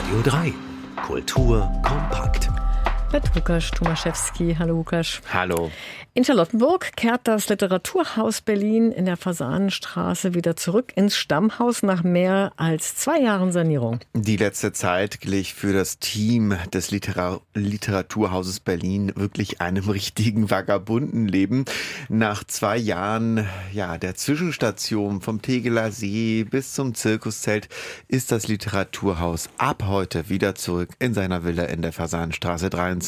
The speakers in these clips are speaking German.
Radio 3. Kultur kompakt. Mit Łukasz Tomaszewski. Hallo Łukasz. Hallo. In Charlottenburg kehrt das Literaturhaus Berlin in der Fasanenstraße wieder zurück ins Stammhaus nach mehr als 2 Jahren Sanierung. Die letzte Zeit glich für das Team des Literaturhauses Berlin wirklich einem richtigen Vagabundenleben. Nach 2 Jahren der Zwischenstation vom Tegeler See bis zum Zirkuszelt ist das Literaturhaus ab heute wieder zurück in seiner Villa in der Fasanenstraße 23.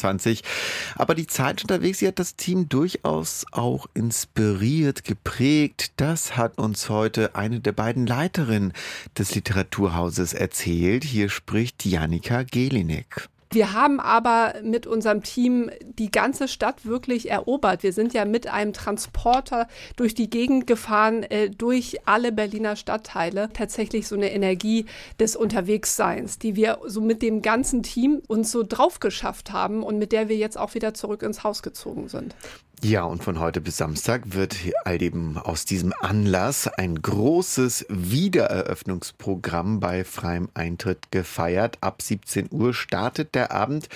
Aber die Zeit unterwegs, sie hat das Team durchaus auch inspiriert, geprägt. Das hat uns heute eine der beiden Leiterinnen des Literaturhauses erzählt. Hier spricht Jannika Gelinek. Wir haben aber mit unserem Team die ganze Stadt wirklich erobert. Wir sind ja mit einem Transporter durch die Gegend gefahren, durch alle Berliner Stadtteile. Tatsächlich so eine Energie des Unterwegsseins, die wir so mit dem ganzen Team uns so drauf geschafft haben und mit der wir jetzt auch wieder zurück ins Haus gezogen sind. Ja, und von heute bis Samstag wird all eben aus diesem Anlass ein großes Wiedereröffnungsprogramm bei freiem Eintritt gefeiert. Ab 17 Uhr startet der Abend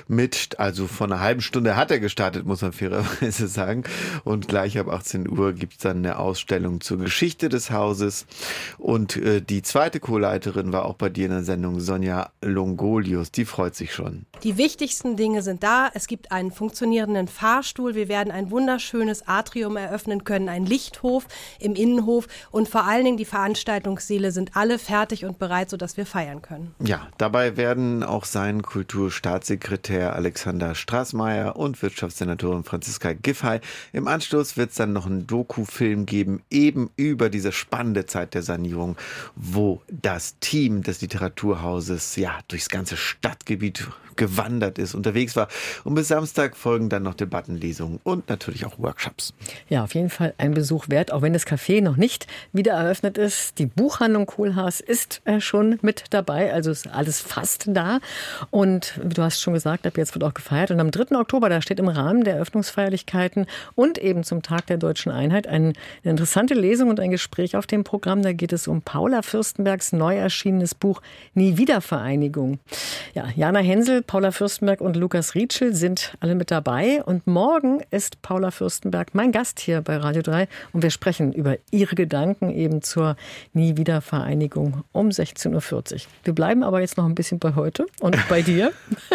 also vor einer halben Stunde hat er gestartet, muss man fairerweise sagen. Und gleich ab 18 Uhr gibt es dann eine Ausstellung zur Geschichte des Hauses. Und die zweite Co-Leiterin war auch bei dir in der Sendung, Sonja Longolius. Die freut sich schon. Die wichtigsten Dinge sind da. Es gibt einen funktionierenden Fahrstuhl. Wir werden ein wunderschönes Atrium eröffnen können, ein Lichthof im Innenhof und vor allen Dingen die Veranstaltungssäle sind alle fertig und bereit, sodass wir feiern können. Ja, dabei werden auch sein Kulturstaatssekretär Alexander Straßmeier und Wirtschaftssenatorin Franziska Giffey. Im Anschluss wird es dann noch einen Dokufilm geben, eben über diese spannende Zeit der Sanierung, wo das Team des Literaturhauses durchs ganze Stadtgebiet gewandert ist, unterwegs war. Und bis Samstag folgen dann noch Debattenlesungen und natürlich auch Workshops. Ja, auf jeden Fall ein Besuch wert, auch wenn das Café noch nicht wieder eröffnet ist. Die Buchhandlung Kohlhaas ist schon mit dabei, also ist alles fast da. Und wie du hast schon gesagt, ab jetzt wird auch gefeiert. Und am 3. Oktober, da steht im Rahmen der Eröffnungsfeierlichkeiten und eben zum Tag der Deutschen Einheit eine interessante Lesung und ein Gespräch auf dem Programm. Da geht es um Paula Fürstenbergs neu erschienenes Buch Nie wieder Vereinigung. Ja, Jana Hensel, Paula Fürstenberg und Lukas Rietschel sind alle mit dabei. Und morgen ist Paula Fürstenberg mein Gast hier bei Radio 3. Und wir sprechen über ihre Gedanken eben zur Nie-Wieder-Vereinigung um 16.40 Uhr. Wir bleiben aber jetzt noch ein bisschen bei heute und bei dir.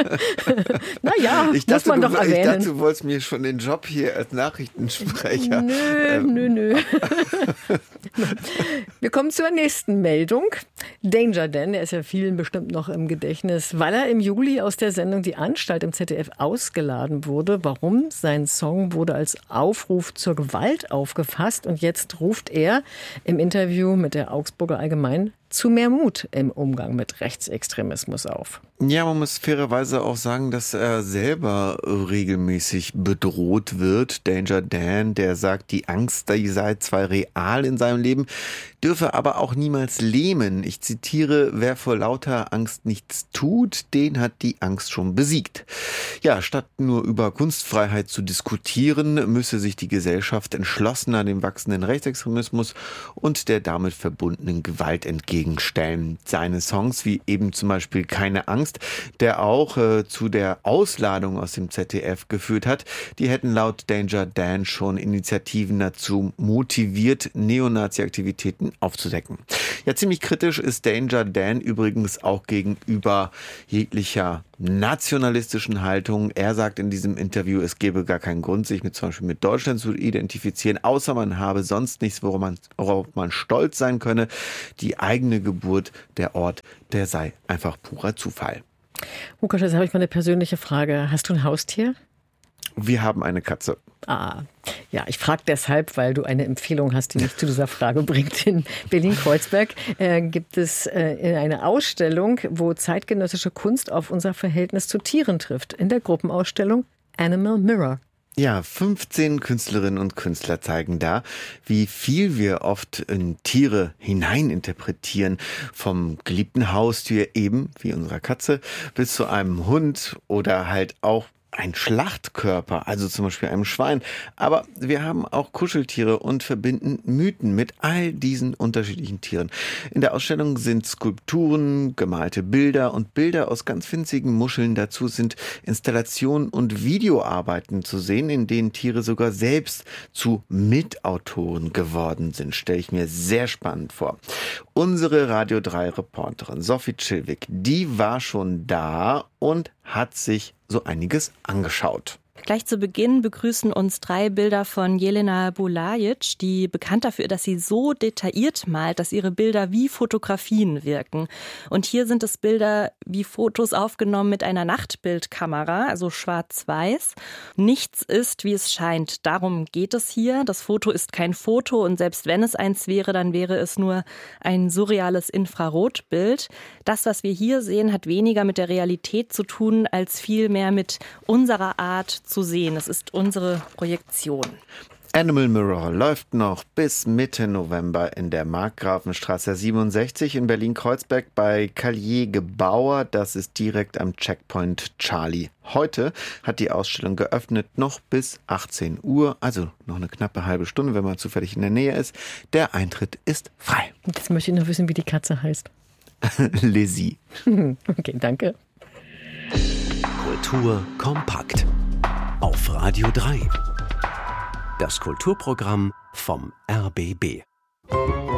Naja, muss man doch erwähnen. Ich dachte, du wolltest mir schon den Job hier als Nachrichtensprecher. Nö. Wir kommen zur nächsten Meldung. Danger Dan, der ist ja vielen bestimmt noch im Gedächtnis, weil er im Juli aus der Sendung Die Anstalt im ZDF ausgeladen wurde. Warum? Sein Song wurde als Aufruf zur Gewalt aufgefasst und jetzt ruft er im Interview mit der Augsburger Allgemeinen zu mehr Mut im Umgang mit Rechtsextremismus auf. Ja, man muss fairerweise auch sagen, dass er selber regelmäßig bedroht wird. Danger Dan, der sagt, die Angst, die sei zwar real in seinem Leben, dürfe aber auch niemals lähmen. Ich zitiere, wer vor lauter Angst nichts tut, den hat die Angst schon besiegt. Ja, statt nur über Kunstfreiheit zu diskutieren, müsse sich die Gesellschaft entschlossener dem wachsenden Rechtsextremismus und der damit verbundenen Gewalt entgegenstellen. Seine Songs, wie eben zum Beispiel Keine Angst, der auch zu der Ausladung aus dem ZDF geführt hat, die hätten laut Danger Dan schon Initiativen dazu motiviert, Neonazi-Aktivitäten aufzudecken. Ja, ziemlich kritisch ist Danger Dan übrigens auch gegenüber jeglicher nationalistischen Haltung. Er sagt in diesem Interview, es gebe gar keinen Grund, sich zum Beispiel mit Deutschland zu identifizieren, außer man habe sonst nichts, worauf man stolz sein könne. Die eigene Geburt, der Ort, der sei einfach purer Zufall. Lukas, jetzt habe ich mal eine persönliche Frage. Hast du ein Haustier? Wir haben eine Katze. Ja, ich frage deshalb, weil du eine Empfehlung hast, die mich zu dieser Frage bringt. In Berlin-Kreuzberg gibt es eine Ausstellung, wo zeitgenössische Kunst auf unser Verhältnis zu Tieren trifft. In der Gruppenausstellung Animal Mirror. Ja, 15 Künstlerinnen und Künstler zeigen da, wie viel wir oft in Tiere hineininterpretieren. Vom geliebten Haustier eben, wie unserer Katze, bis zu einem Hund oder halt auch ein Schlachtkörper, also zum Beispiel einem Schwein. Aber wir haben auch Kuscheltiere und verbinden Mythen mit all diesen unterschiedlichen Tieren. In der Ausstellung sind Skulpturen, gemalte Bilder und Bilder aus ganz winzigen Muscheln. Dazu sind Installationen und Videoarbeiten zu sehen, in denen Tiere sogar selbst zu Mitautoren geworden sind. Stelle ich mir sehr spannend vor. Unsere Radio 3 Reporterin Sophie Chilwick, die war schon da und hat sich so einiges angeschaut. Gleich zu Beginn begrüßen uns 3 Bilder von Jelena Bulajic, die bekannt dafür, dass sie so detailliert malt, dass ihre Bilder wie Fotografien wirken. Und hier sind es Bilder wie Fotos aufgenommen mit einer Nachtbildkamera, also schwarz-weiß. Nichts ist, wie es scheint. Darum geht es hier. Das Foto ist kein Foto und selbst wenn es eins wäre, dann wäre es nur ein surreales Infrarotbild. Das, was wir hier sehen, hat weniger mit der Realität zu tun, als vielmehr mit unserer Art zu sehen. Es ist unsere Projektion. Animal Mirror läuft noch bis Mitte November in der Markgrafenstraße 67 in Berlin-Kreuzberg bei Callier Gebauer. Das ist direkt am Checkpoint Charlie. Heute hat die Ausstellung geöffnet, noch bis 18 Uhr, also noch eine knappe halbe Stunde, wenn man zufällig in der Nähe ist. Der Eintritt ist frei. Jetzt möchte ich noch wissen, wie die Katze heißt. Lizzie. Okay, danke. Kultur kompakt. Auf Radio 3. Das Kulturprogramm vom RBB.